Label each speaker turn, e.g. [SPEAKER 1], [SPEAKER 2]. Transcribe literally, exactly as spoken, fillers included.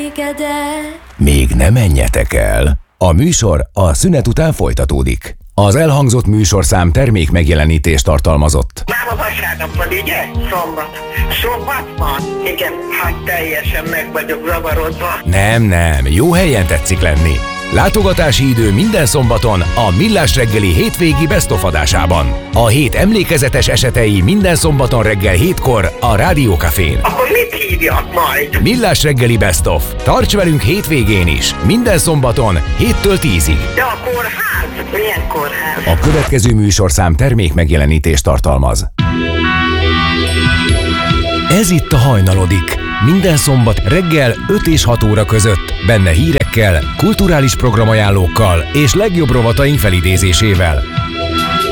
[SPEAKER 1] elégedet.
[SPEAKER 2] Még ne menjetek el! A műsor a szünet után folytatódik. Az elhangzott műsorszám termék megjelenítést tartalmazott.
[SPEAKER 3] Nem a vasárnap van, ugye? Szombat. Szombat van? Igen, hát teljesen meg vagyok zavarodva.
[SPEAKER 2] Nem, nem, jó helyen tetszik lenni. Látogatási idő minden szombaton a Millás reggeli hétvégi Best of adásában. A hét emlékezetes esetei minden szombaton reggel hétkor a Rádió Cafén.
[SPEAKER 3] Akkor mit hívjak majd?
[SPEAKER 2] Millás reggeli Best of. Tarts velünk hétvégén is. Minden szombaton héttől tízig.
[SPEAKER 3] De a kórház? Milyen kórház?
[SPEAKER 2] A következő műsorszám termék megjelenítést tartalmaz. Ez itt a Hajnalodik. Minden szombat reggel öt és hat óra között. Benne hírekkel, kulturális programajánlókkal és legjobb rovataink felidézésével.